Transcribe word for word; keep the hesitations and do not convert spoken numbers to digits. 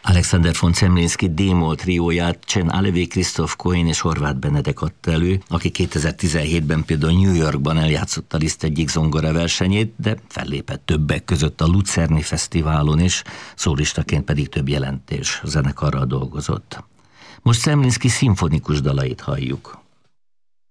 Alexander von Zemlinsky D-moll trióját Csen Alevi, Christoph Cohen és Horváth Benedek adta elő, aki kétezer-tizenhétben például New Yorkban eljátszotta Liszt egyik zongora versenyét, de fellépett többek között a Lucerni Fesztiválon is, szólistaként pedig több jelentés zenekarral dolgozott. Most Zemlinsky szimfonikus dalait halljuk.